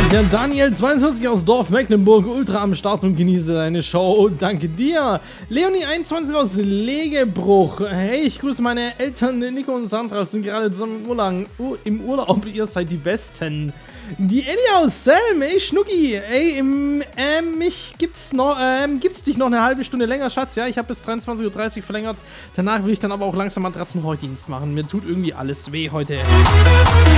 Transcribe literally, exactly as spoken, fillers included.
Der Daniel zweiundzwanzig aus Dorf Mecklenburg, ultra am Start und genieße deine Show. Danke dir. Leonie einundzwanzig aus Legebruch. Hey, ich grüße meine Eltern. Nico und Sandra sind gerade zusammen im Urlaub. Im Urlaub. Ihr seid die Besten. Die Ellie aus Selm. Ey, Schnucki. Ey, im, ähm, mich gibt's noch, ähm, gibt's dich noch eine halbe Stunde länger, Schatz? Ja, ich habe bis dreiundzwanzig Uhr dreißig verlängert. Danach will ich dann aber auch langsam Matratzenhorchdienst machen. Mir tut irgendwie alles weh heute.